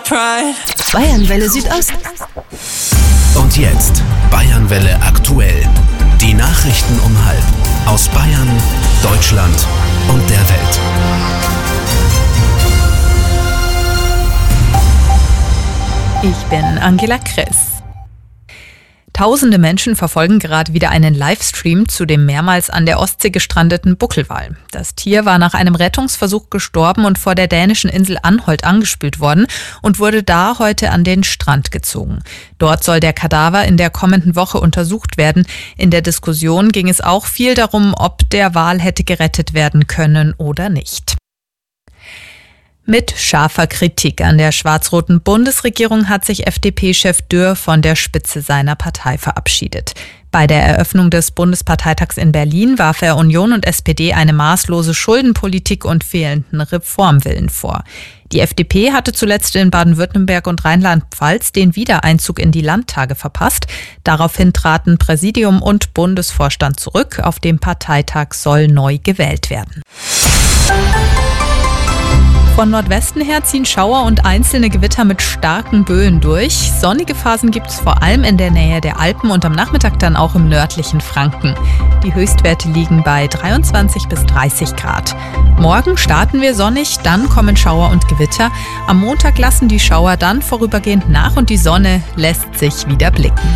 Bayernwelle Südost. Und jetzt Bayernwelle aktuell. Die Nachrichten um 12:30 aus Bayern, Deutschland und der Welt. Ich bin Angela Kress. Tausende Menschen verfolgen gerade wieder einen Livestream zu dem mehrmals an der Ostsee gestrandeten Buckelwal. Das Tier war nach einem Rettungsversuch gestorben und vor der dänischen Insel Anholt angespült worden und wurde da heute an den Strand gezogen. Dort soll der Kadaver in der kommenden Woche untersucht werden. In der Diskussion ging es auch viel darum, ob der Wal hätte gerettet werden können oder nicht. Mit scharfer Kritik an der schwarz-roten Bundesregierung hat sich FDP-Chef Dürr von der Spitze seiner Partei verabschiedet. Bei der Eröffnung des Bundesparteitags in Berlin warf er Union und SPD eine maßlose Schuldenpolitik und fehlenden Reformwillen vor. Die FDP hatte zuletzt in Baden-Württemberg und Rheinland-Pfalz den Wiedereinzug in die Landtage verpasst. Daraufhin traten Präsidium und Bundesvorstand zurück. Auf dem Parteitag soll neu gewählt werden. Von Nordwesten her ziehen Schauer und einzelne Gewitter mit starken Böen durch. Sonnige Phasen gibt es vor allem in der Nähe der Alpen und am Nachmittag dann auch im nördlichen Franken. Die Höchstwerte liegen bei 23 bis 30 Grad. Morgen starten wir sonnig, dann kommen Schauer und Gewitter. Am Montag lassen die Schauer dann vorübergehend nach und die Sonne lässt sich wieder blicken.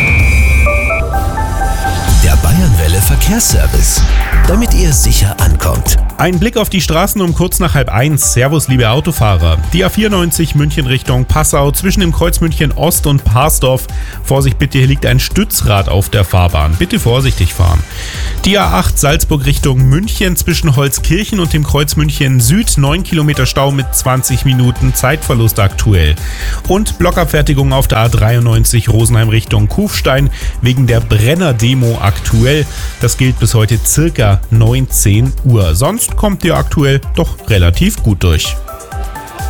Der Bayernwelle Verkehrsservice, damit ihr sicher ankommt. Ein Blick auf die Straßen um kurz nach 12:30. Servus, liebe Autofahrer. Die A94 München Richtung Passau zwischen dem Kreuz München Ost und Parsdorf. Vorsicht bitte, hier liegt ein Stützrad auf der Fahrbahn. Bitte vorsichtig fahren. Die A8 Salzburg Richtung München zwischen Holzkirchen und dem Kreuz München Süd. 9 Kilometer Stau mit 20 Minuten Zeitverlust aktuell. Und Blockabfertigung auf der A93 Rosenheim Richtung Kufstein wegen der Brenner-Demo aktuell. Das gilt bis heute circa 19 Uhr. Sonst kommt ihr aktuell doch relativ gut durch.